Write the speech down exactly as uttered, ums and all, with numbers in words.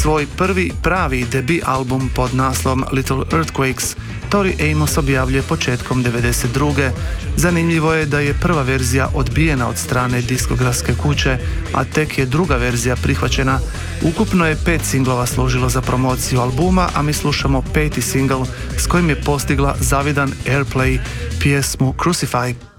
Svoj prvi pravi debut album pod naslovom Little Earthquakes Tori Amos objavljuje početkom devedeset druge. Zanimljivo je da je prva verzija odbijena od strane diskografske kuće, a tek je druga verzija prihvaćena. Ukupno je pet singlova služilo za promociju albuma, a mi slušamo peti singl s kojim je postigla zavidan airplay, pjesmu Crucify.